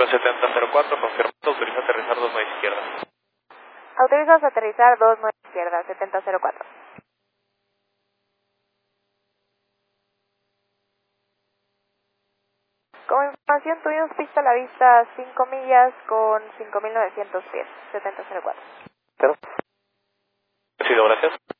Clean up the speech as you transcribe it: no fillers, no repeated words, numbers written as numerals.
7004, confirmado, autoriza aterrizar 29 izquierda. Autorizas aterrizar 29 izquierda, 7004. Como información, tuvimos pista a la vista 5 millas con 5.900 pies, 7004. Pero. Sí, gracias.